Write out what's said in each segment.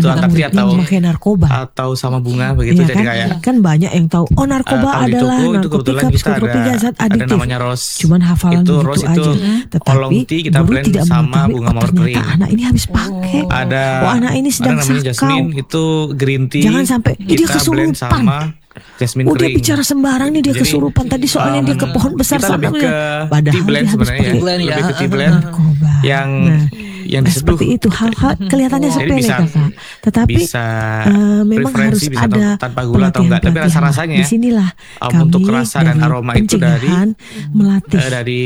itu antar tea memakai narkoba atau sama bunga begitu, iya, jadi kan? kayak Kan banyak yang tahu narkoba adalah narkotika, psikotropika, zat aditif. Ada namanya rose. Cuman hafalan itu begitu rose aja. itu Tetapi tea kita guru blend tidak sama mengetahui bunga mawar ternyata kering. anak ini habis pakai. Anak ini sedang namanya sakau. jasmine, itu green tea. Jangan sampai dia kita blend kesurupan. sama jasmine Dia kering. bicara sembarang nih, dia Jadi, kesurupan tadi soalnya dia ke pohon besar kita sana. lebih ke Padahal tea blend dia habis sebenarnya pakai lebih ke tea blend narkoba. yang diseduh. Seperti itu, hal-hal kelihatannya Jadi sepele bisa- kakak, tetapi bisa memang harus preferensi, bisa ada tanpa gula atau enggak, tapi pelatihan. rasa-rasanya Disinilah untuk kami rasa dan dari aroma itu dari melatih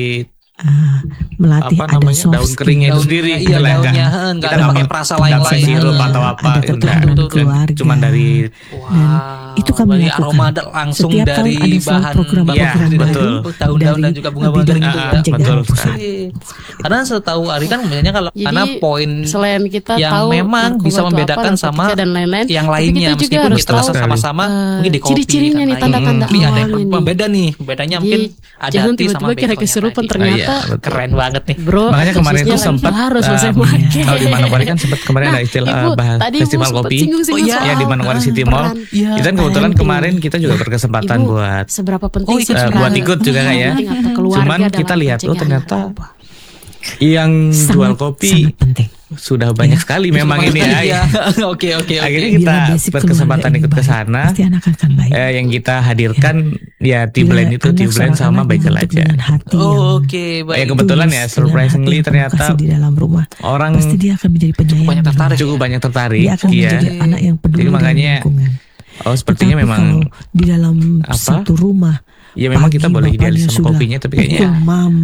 apa ada namanya, soft daun skill. keringnya itu sendiri. Iya, Itulah, daunnya nggak ada pakai perasa lain-lain. sirup atau apa, Ada enggak. keturunan keluarga. Cuman dari itu kami berarti lakukan. aroma langsung Setiap dari tahun ada bahan program-program Iya, betul. daun-daun dan juga bunga-bunga kering itu ya. betul Oke. Karena setahu Ari kan biasanya kalau Jadi, karena poin selain kita yang tahu memang narkoba bisa itu apa, membedakan narkotika sama dan lain-lain, yang tapi lainnya kita juga meskipun harus kita rasa tahu, sama-sama mungkin di kopi ciri-cirinya nih, kan tanda-tanda tapi ada yang awalnya nih. beda nih, bedanya mungkin ada Jangan tea sama tiba-tiba kira begonya kesurupan tadi. ternyata Iya, betul. Keren banget nih. bro. Makanya kemarin itu khususnya sempat harus selesai pakai. kalau di Manokwari kan sempat kemarin ada istilah Ibu, bahas tadi festival Ibu sempat kopi. singgung-singgung soal, Ya di Manokwari City Mall. peran Itu kan kebetulan parenting. kemarin kita juga berkesempatan Ibu, buat seberapa penting sih ikut buat ikut juga Kak ya. penting atau keluarga Cuman dalam kita lihat pencegahan ternyata narkoba. yang jual sangat kopi penting. sudah banyak sekali memang ini ya. Iya. Oke. Akhirnya Bila kita basic berkesempatan keluarga ikut yang ke baik, sana. pasti anak akan baik. Yang kita hadirkan ya tea Bila blend itu, tea anak blend seorang sama anak bagel dibentuk aja. dengan hati yang Oke, baik. Ya kebetulan ya tulus, surprisingly dengan hati yang ternyata penuh kasih di dalam rumah, orang pasti dia akan menjadi penyayang. banyak di tertarik. rumah. cukup banyak tertarik. Dia akan Iya. menjadi anak yang peduli Jadi dengan makanya lingkungan. sepertinya Tetapi memang kalau di dalam apa? satu rumah, ya memang kita pagi boleh bapaknya idealis sama sudah kopinya, tapi kayaknya pukul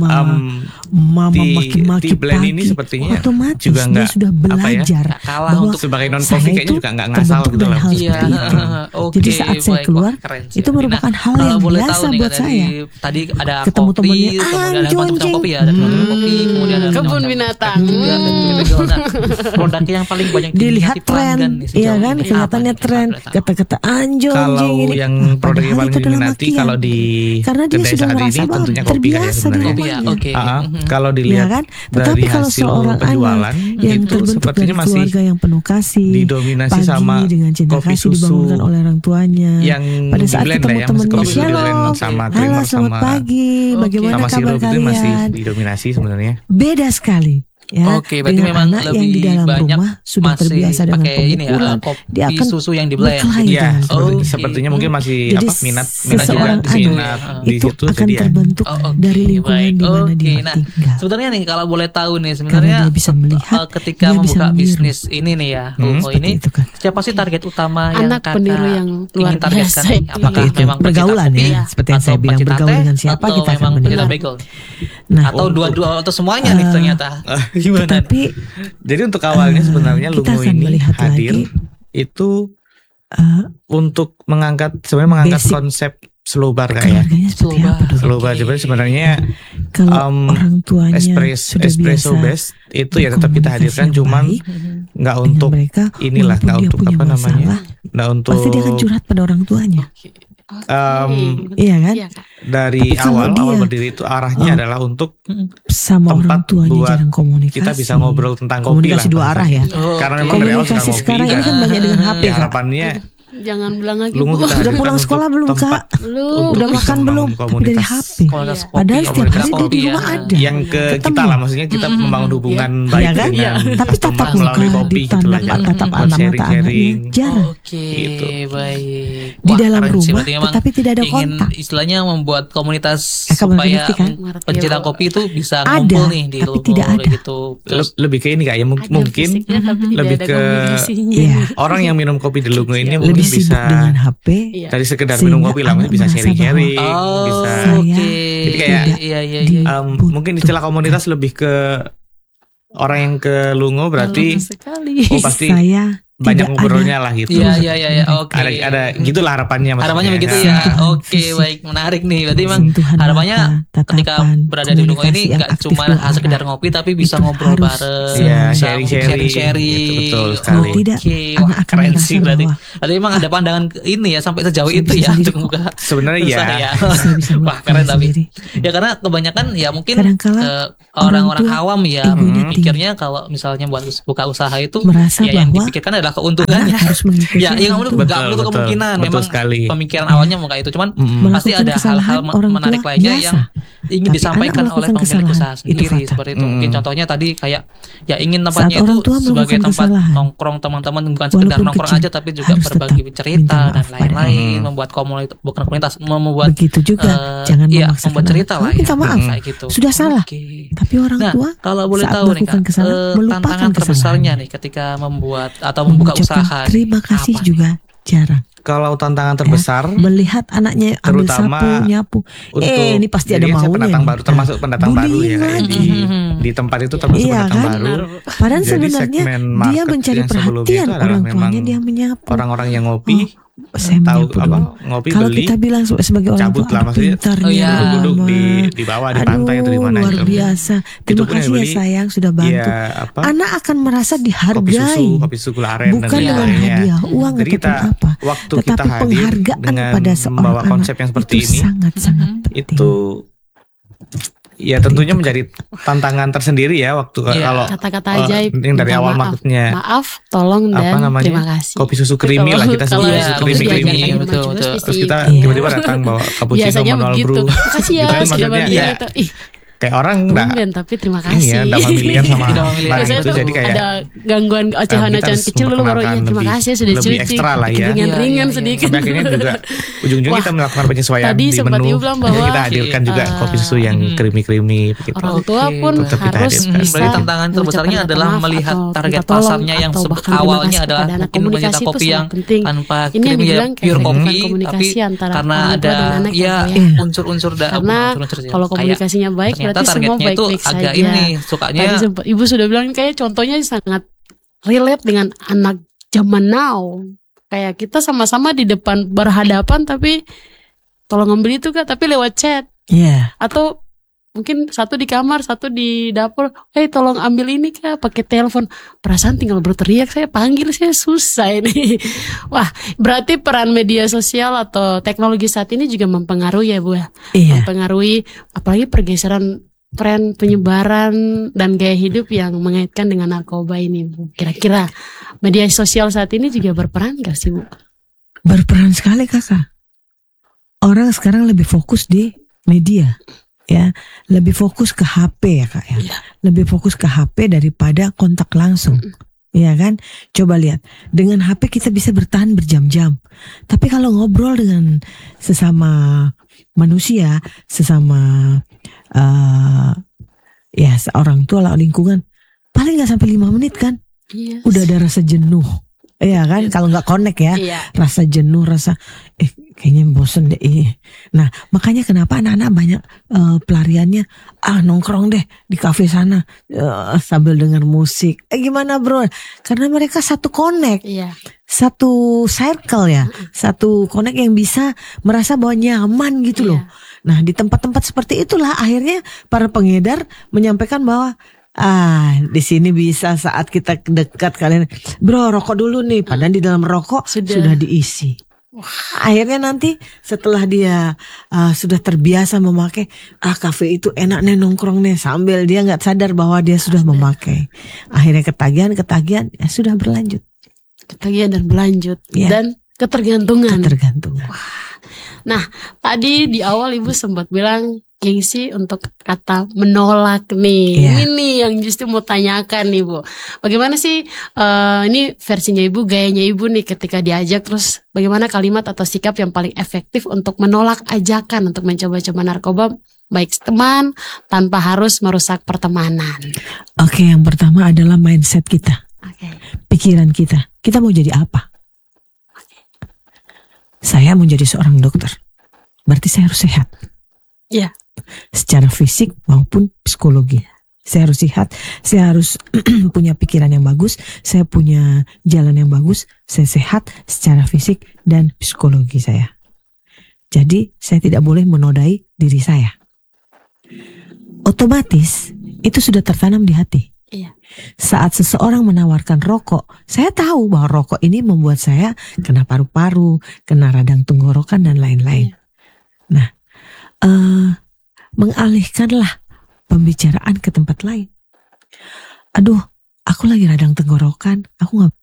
mama maki-maki tea blend pagi, ini sepertinya otomatis juga dia nggak sudah apa ya, belajar nggak kalah bahwa untuk sebagai non saya kopi kayaknya itu juga nggak ngasal terbentuk gitu dari loh. hal Iya, seperti itu. oke. Jadi saat saya baik. keluar, Wah, keren sih. itu merupakan hal Kalau yang boleh biasa tahu nih, buat Kak, saya. tadi ada Ketemu kopi, temennya, kemudian ada macam-macam anjing. kopi ya, ada teman kopi, kemudian ada Kebun macam-macam binatang. juga, dan juga nah, produk yang paling banyak Dilihat diminati pelanggan tren, nih iya sejauh kan, ini kelihatannya apa nih? tren, Boleh tahu. kata-kata anjing Kalau ini. yang Nah, produk yang padahal paling itu adalah diminati makian. kalau di Karena dia kedai sudah saat merasa ini bahwa tentunya kopi kan ya terbiasa sebenarnya. dengan Kopi ya, namanya. oke. Kalau Iya dilihat kan? dari Tetapi kalau hasil seorang penjualan anak yang itu terbentuk dari sepertinya masih keluarga yang penuh kasih, didominasi pagi sama dengan cinta kopi kasih susu dibangunkan oleh orang tuanya. yang Pada saat di-blend ketemu lah ya, temannya, kopi susu di-blend "Shalom, sama halo creamer selamat sama pagi, bagaimana sama kabar sirup itu masih kalian?" didominasi sebenarnya. Beda sekali. Ya, Oke, berarti dengan memang anak yang di lebih dalam banyak rumah sudah masih terbiasa dengan pakai ini ya, pemukulan, kopi dia akan susu yang di-blend. berkelahi Iya, dengan Oh, sepertinya mungkin masih Jadi minat juga seseorang di minat di itu situ akan jadi ya. terbentuk oke, dari lingkungan baik. di mana dia Nah, tinggal. sebenarnya nih kalau boleh tahu nih Karena sebenarnya dia bisa melihat, ketika dia bisa membuka meniru. bisnis ini nih ya, Ruko ini Itu kan. siapa sih target utama yang Anak kakak peniru yang luar ingin targetkan? biasa itu. Apakah Itu, memang pecinta pergaulan kopi, ya, seperti yang atau saya bilang, pecinta bergaul teh, dengan siapa atau kita akan memang pecinta menilai. bagel? Nah, Atau dua-dua atau semuanya nih ternyata. Gimana? tetapi Jadi untuk awalnya sebenarnya kita Lungo akan ini melihat hadir lagi, itu eh, sebenarnya mengangkat basic konsep slow bar kayak ya. keluarganya seperti apa dulu. Slow bar jadi sebenarnya Kalau orang tuanya sudah espresso biasa best itu ya tetap kita berkomunikasi hadirkan, yang cuman baik nggak dengan untuk mereka, inilah, walaupun nggak dia untuk punya apa namanya, masalah, nggak untuk pasti dia akan curhat pada orang tuanya. Iya kan? Iya, Kak. dari Tapi kalau awal dia, berdiri itu arahnya adalah untuk sama orang tempat tuanya buat jarang komunikasi. kita bisa ngobrol tentang kopi Komunikasi lah. dua arah ya. Oh, Karena oke. memang dari awal suka Komunikasi ngopi sekarang ini dan kan banyak dengan HP, ya Kak. harapannya Jangan bilang lagi, Lungo Bu. kita Udah hadirkan pulang untuk sekolah belum, tempat Kak? Belum. Udah untuk makan membangun belum? Tapi dari komunitas. HP. Komunitas kopi, Padahal setiap komunitas hari dia kopi di ya. rumah ada. yang ke kita Ketemu. lah, maksudnya kita membangun hubungan Iya baik kan? dengan Tapi tatap customer muka, melalui kopi gitu lah ditandang ya. tatap Buat mata anaknya sharing-sharing. jarang. Oke, Gitu. baik. Di Wah, dalam keren sih, rumah, berarti memang tetapi tidak ada ingin kontak. istilahnya membuat komunitas Kakak supaya mengerti kan? pencinta kopi itu bisa Ada, ngumpul nih di tapi Lungo tidak kayak ada. gitu. Terus Lebih ke ini kayak ya Ada mungkin fisiknya, tapi tidak lebih ada ke komunikasinya. Iya. orang yang minum kopi di Lungo ini Lebih mungkin Lebih sibuk bisa dengan HP. Iya. dari sekedar Sehingga minum kopi lah, mungkin anak bisa merasa sharing-sharing, oh, bisa Saya oke. Jadi kayak, iya iya di- iya. mungkin istilah komunitas lebih ke orang yang ke Lungo berarti Dalam sekali. oh pasti Saya banyak tidak ngobrolnya lah gitu. Iya iya iya, oke. Ada gitulah harapannya maksudnya. Harapannya begitu ya. Sentuhan Oke, fisik. baik, menarik nih. Berarti memang sentuhan harapannya mata, ketika tatapan, berada di Lungo ini komunikasi yang nggak aktif cuma dua sekedar arah. ngopi tapi bisa Itu ngobrol harus bareng, Iya, bisa sharing-sharing. sharing. Gitu, betul Oke, sekali. Tidak, wah, anak akan keren merasa sih berarti. bahwa Berarti memang ada pandangan ini ya sampai sejauh Saya itu bisa ya sendiri untuk kok. membuka Sebenarnya usaha ya. ya. saya bisa Wah, melakukan keren tapi. sendiri. Ya karena kebanyakan ya mungkin Kadangkala orang-orang tua, awam ya egonya mikirnya kalau misalnya buat buka usaha itu merasa ya yang bahwa dipikirkan adalah anak keuntungannya. harus mengikuti Ya, yang Betul, nggak menutup betul, kemungkinan betul memang sekali. pemikiran awalnya mau kayak itu, cuman pasti melakukan ada kesalahan hal-hal orang menarik tua lainnya biasa. yang ingin Tapi disampaikan anak oleh melakukan pemilik usaha kesalahan, itu sendiri fatal. seperti itu. Mungkin contohnya tadi kayak ya ingin Saat tempatnya orang itu tua sebagai melakukan tempat kesalahan, nongkrong teman-teman, bukan sekedar walaupun nongkrong kecil, aja tapi juga harus berbagi tetap cerita minta dan maaf pada lain-lain, membuat komunitas, bukan komunitas, membuat Begitu juga, jangan iya, memaksakan membuat cerita anak. lah Kamu minta ya. maaf, Kayak gitu. sudah salah. Oke. Tapi orang Nah, tua kalau boleh saat tahu nih melakukan Kak, kesalahan, melupakan tantangan terbesarnya kesalahannya. nih ketika membuat atau membuka Mengucapkan usaha nih, terima kasih apa nih? juga jarang. Kalau tantangan terbesar Melihat anaknya ambil Terutama sapu, nyapu. untuk Ini pasti ada jadi kan saya maunya pendatang nih. baru, termasuk pendatang baru ya bullying kayak lagi. di tempat itu termasuk Iya pendatang kan? baru. Padahal Jadi sebenarnya segmen dia market mencari yang sebelumnya perhatian itu adalah orang tuanya, memang dia menyapu. orang-orang yang ngopi, Saya tahu menyapu apa dulu. ngopi Kalau beli, kita bilang sebagai orang cabut tua, lah, aduh maksudnya, pintarnya oh iya, duduk Mama. di bawah di pantai atau di mana luar itu. biasa. Terima pun yang kasih ya beli, sayang sudah bantu. Ya apa? Anak akan merasa Kopi susu, dihargai, kopi susu gula aren dan bukan dengan sebagainya. hadiah uang Jadi ataupun kita apa. waktu Tetapi kita hadir penghargaan dengan pada seorang membawa anak konsep yang seperti itu ini, sangat-sangat penting. itu ya tentunya menjadi tantangan tersendiri ya waktu Iya. kalau Kata-kata ajaib. yang dari minta awal maaf. maksudnya Maaf, tolong apa dan namanya, terima kasih. kopi susu creamy lah kita Kalau sebut Iya, susu kopi creamy susu creamy. creamy, Minuman betul, jus betul. pasti Terus kita Iya. tiba-tiba datang bawa cappuccino biasanya manual begitu. brew. Makasih ya, Gitu kan sudah maksudnya, bagian iya. itu. Ih, Kayak orang enggak tumben tapi terima ini kasih. ya enggak familiar sama Tidak familiar. barang Biasanya itu, tuh jadi kayak ada gangguan kita ocehan-ocehan harus kecil dulu baru memperkenalkan terima lebih- kasih sudah lebih cuci. ekstra lah ya. Ringan-ringan Iya, iya, sedikit. sampai akhirnya juga ujung-ujungnya Wah, kita melakukan penyesuaian tadi di sempat menu. Ibu bilang Jadi bahwa kita hadirkan juga kopi susu yang creamy-creamy begitu. orang tua pun Tetap kita harus hadirkan. bisa Berarti tantangan terbesarnya mengucapkan adalah kata maaf melihat atau target minta tolong pasarnya yang atau bahkan terima awalnya kasih adalah kepada anak. mungkin Komunikasi mencetak itu kopi yang sangat penting. tanpa Ini yang creamy ya, dibilang pure keefektifan kopi, komunikasi tapi antara karena orang tua ada dan anak ya Iya. unsur-unsur Karena kalau komunikasinya baik ternyata berarti semua targetnya itu baik-baik agak saja. ini sukanya Tadi sempat Ibu sudah bilang kayak contohnya sangat relate dengan anak zaman now. Kayak kita sama-sama di depan berhadapan tapi tolong ambil itu Kak, tapi lewat chat Iya. atau mungkin satu di kamar, satu di dapur. Tolong ambil ini Kak, pakai telepon. Perasaan tinggal berteriak saya panggil saya susah ini. Wah, berarti peran media sosial atau teknologi saat ini juga mempengaruhi ya Bu ya. Iya. Mempengaruhi apalagi pergeseran tren penyebaran dan gaya hidup yang mengaitkan dengan narkoba ini Bu. Kira-kira media sosial saat ini juga berperan gak sih Bu? Berperan sekali kakak. Orang sekarang lebih fokus di media, ya, lebih fokus ke HP ya kak ya, lebih fokus ke HP daripada kontak langsung, ya kan? Coba lihat, dengan HP kita bisa bertahan berjam-jam, tapi kalau ngobrol dengan sesama manusia, sesama ya seorang tua lah lingkungan, paling nggak sampai 5 menit kan, Iya. udah ada rasa jenuh. Iya kan, kalau nggak connect ya, Iya. rasa jenuh, rasa kayaknya bosen deh. Nah makanya kenapa anak-anak banyak pelariannya nongkrong deh di kafe sana sambil dengar musik. Gimana bro? Karena mereka satu connect, Iya. satu circle ya, satu connect yang bisa merasa bahwa nyaman gitu loh. Nah di tempat-tempat seperti itulah akhirnya para pengedar menyampaikan bahwa di sini bisa saat kita dekat kalian, bro rokok dulu nih, padahal di dalam rokok sudah diisi. Akhirnya nanti setelah dia sudah terbiasa memakai, kafe itu enak nih nongkrong nih, sambil dia nggak sadar bahwa dia sudah memakai. Akhirnya ketagihan ya sudah berlanjut. Ketagihan dan berlanjut Iya. dan ketergantungan. Ketergantungan. Nah, tadi di awal Ibu sempat bilang gengsi untuk kata menolak nih. Iya. Ini nih yang justru mau tanyakan nih Bu. Bagaimana sih ini versinya Ibu, gayanya Ibu nih ketika diajak, terus bagaimana kalimat atau sikap yang paling efektif untuk menolak ajakan untuk mencoba-coba narkoba baik teman tanpa harus merusak pertemanan. Oke, yang pertama adalah mindset kita, Oke. pikiran kita. Kita mau jadi apa? Saya mau jadi seorang dokter. Berarti saya harus sehat. Iya. Secara fisik maupun psikologi. Saya harus sehat, saya harus punya pikiran yang bagus, saya punya jalan yang bagus, saya sehat secara fisik dan psikologi saya. Jadi saya tidak boleh menodai diri saya. Otomatis itu sudah tertanam di hati. Iya. Saat seseorang menawarkan rokok, saya tahu bahwa rokok ini membuat saya kena paru-paru, kena radang tenggorokan dan lain-lain. Nah, mengalihkanlah pembicaraan ke tempat lain. Aduh, aku lagi radang tenggorokan, aku nggak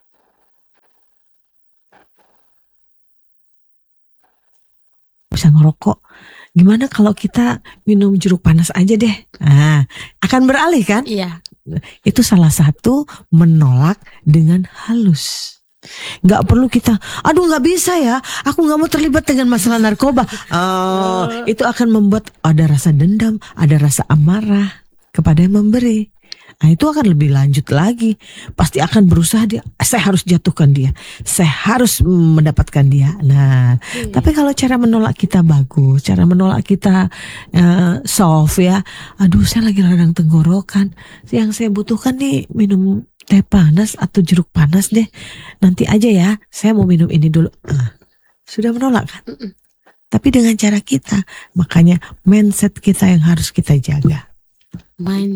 bisa ngerokok. Gimana kalau kita minum jeruk panas aja deh? Nah, akan beralih kan? Iya. Itu salah satu menolak dengan halus. Nggak perlu kita, aduh nggak bisa ya, aku nggak mau terlibat dengan masalah narkoba. Itu akan membuat ada rasa dendam, ada rasa amarah kepada yang memberi. Nah itu akan lebih lanjut lagi. Pasti akan berusaha dia, saya harus jatuhkan dia, saya harus mendapatkan dia. Nah, tapi kalau cara menolak kita bagus, cara menolak kita soft ya. Aduh saya lagi radang tenggorokan, yang saya butuhkan nih minum teh panas atau jeruk panas deh. Nanti aja ya, saya mau minum ini dulu. Sudah menolak kan? Tapi dengan cara kita, makanya mindset kita yang harus kita jaga. Main